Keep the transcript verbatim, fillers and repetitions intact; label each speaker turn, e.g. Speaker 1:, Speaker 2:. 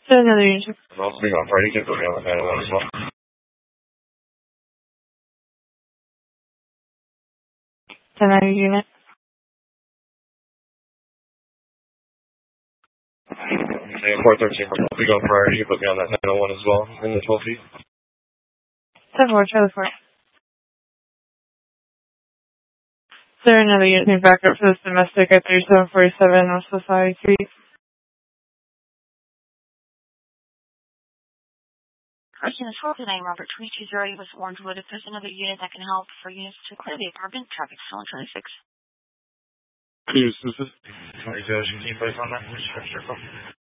Speaker 1: There's another unit.
Speaker 2: I'm also being on Friday. You can put me on the nine one as well.
Speaker 1: ten ninety unit.
Speaker 2: Okay, four thirteen. I'll be on Friday. You can put me on that nine one as well in the twelve feet.
Speaker 1: ten four, Charlie four. Is there another unit need backup for this domestic at thirty-seven forty-seven North Society Street?
Speaker 3: Person is four nine Robert three two zero was Orangewood. If there's another unit that can help for units to clear the apartment, traffic still on twenty-six.
Speaker 2: Can you use this? Can you place on that?